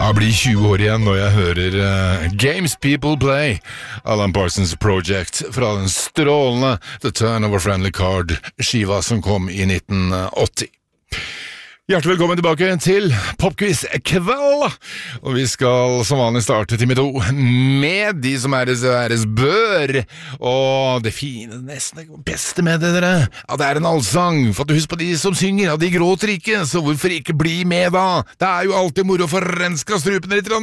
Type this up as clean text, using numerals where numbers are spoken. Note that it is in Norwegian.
Jeg blir 20 år igjen når jeg hører Games People Play, Alan Parsons Project, fra den strålende The Turn of a Friendly Card-skiva som kom i 1980. Hjertelig velkommen tilbake til Popquiz kveld, og vi skal som vanlig starte time 2 med de som æres bør, og det fine, nesten det beste med det dere, ja, det en allsang, for at du husker på de som synger, ja, de gråter ikke, så hvorfor ikke bli med da? Det jo alltid moro for renska strupene litt,